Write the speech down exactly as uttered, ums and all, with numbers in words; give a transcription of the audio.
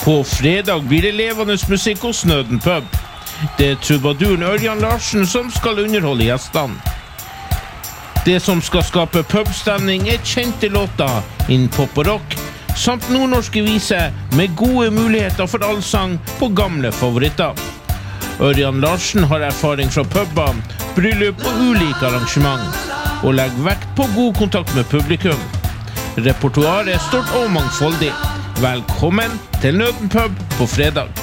På fredag blir det levende musikk hos Nøden pub. Det er trubaduren Ørjan Larsen som skal underholde gjestene. Det som skal skape pubstemning er kjente låter innen pop og rock, samt nordnorske viser med gode muligheter for allsang på gamle favoritter. Ørjan Larsen har erfaring fra pubber, bryllup og ulike arrangement, og legger vekt på god kontakt med publikum. Repertoaret er stort og mangfoldig. Velkommen til Nøden pub på fredag.